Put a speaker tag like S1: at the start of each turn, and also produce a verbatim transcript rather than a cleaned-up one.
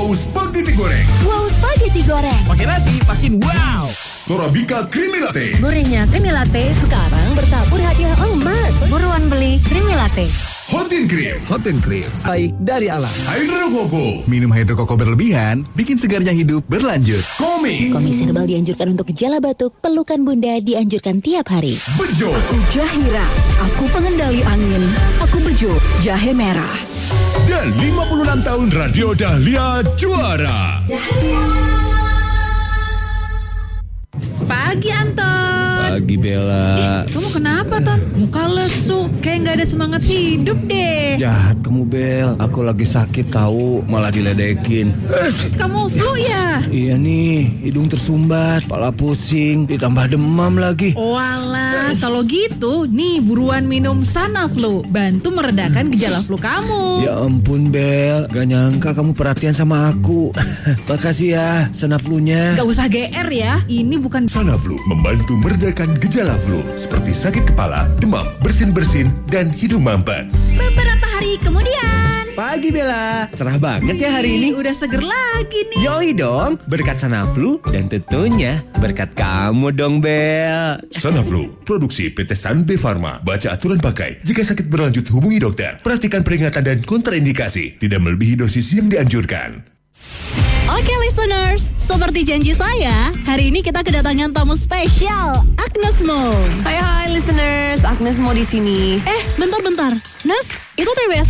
S1: Wow Spaghetti Goreng.
S2: Wow Spaghetti Goreng.
S3: Makin nasi, makin wow.
S1: Torabika Creamy Latte.
S2: Gorengnya Creamy Latte sekarang bertabur hadiah emas. Buruan beli Creamy Latte.
S1: Hot and Cream.
S4: Hot and Cream, baik dari alam.
S1: Hydro Coco.
S4: Minum Hydro Coco berlebihan bikin segarnya hidup berlanjut.
S1: Komik.
S5: Komik herbal dianjurkan untuk gejala batuk, pelukan bunda dianjurkan tiap hari.
S1: Bejo.
S2: Aku Jahira, aku pengendali angin, aku Bejo, jahe merah.
S1: Dan lima puluh enam tahun Radio Dahlia juara.
S6: Pagi Anton.
S3: Pagi Bella.
S6: Eh, kamu kenapa Ton? Muka lesu, kayak nggak ada semangat hidup deh.
S3: Jahat kamu Bel. Aku lagi sakit tahu, malah diledekin.
S6: Kamu flu ya?
S3: Iya nih, hidung tersumbat, kepala pusing, ditambah demam lagi.
S6: Walah, kalau gitu, nih buruan minum Sanaflu, bantu meredakan gejala flu kamu.
S3: Ya ampun Bel, gak nyangka kamu perhatian sama aku. Makasih ya, Sanaflunya.
S6: Gak usah G R ya, ini bukan
S1: Sanaflu membantu meredakan gejala flu seperti sakit kepala, demam, bersin-bersin, dan hidung mampet.
S2: Beberapa hari kemudian.
S3: Pagi Bella, cerah banget ya hari ini.
S6: udah seger lagi nih.
S3: Yoi dong, berkat Sanaflu dan tentunya berkat kamu dong Bel.
S1: Sanaflu, produksi P T Sanbe Pharma. Baca aturan pakai. Jika sakit berlanjut hubungi dokter. Perhatikan peringatan dan kontraindikasi. Tidak melebihi dosis yang dianjurkan.
S7: Oke listeners, seperti janji saya, hari ini kita kedatangan tamu spesial, Agnes Mo.
S2: Hai hai listeners, Agnes Mo di sini.
S7: Eh, bentar-bentar. Nes, itu T W S